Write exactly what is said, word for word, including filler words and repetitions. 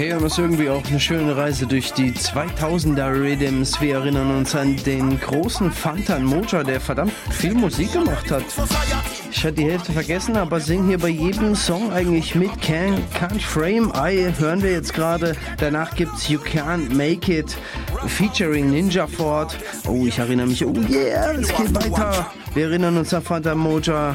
Hey, und das ist irgendwie auch eine schöne Reise durch die zweitausender Rhythms. Wir erinnern uns an den großen Fantan Mojah, der verdammt viel Musik gemacht hat. Ich hatte die Hälfte vergessen, aber sing hier bei jedem Song eigentlich mit. Can, Can't Frame I hören wir jetzt gerade. Danach gibt's You Can't Make It featuring Ninja Ford. Oh, ich erinnere mich. Oh yeah, es geht weiter. Wir erinnern uns an Fantan Mojah.